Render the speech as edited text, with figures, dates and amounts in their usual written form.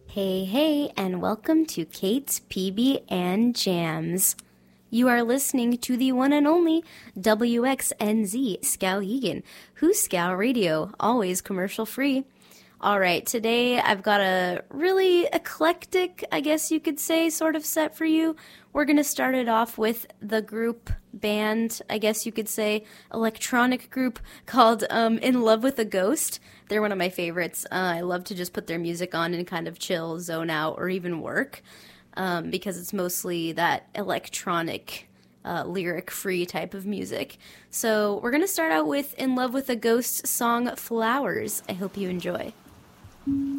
Hey, hey, and welcome to Kate's PB and Jams. You are listening to the one and only WXNZ Skowhegan, who's Scow Radio, always commercial free. All right, today I've got a really eclectic, I guess you could say, sort of set for you. We're going to start it off with the group band, I guess you could say, electronic group called In Love with a Ghost. They're one of my favorites. I love to just put their music on and kind of chill, zone out, or even work because it's mostly that electronic lyric-free type of music. So we're going to start out with In Love with a Ghost song Flowers. I hope you enjoy.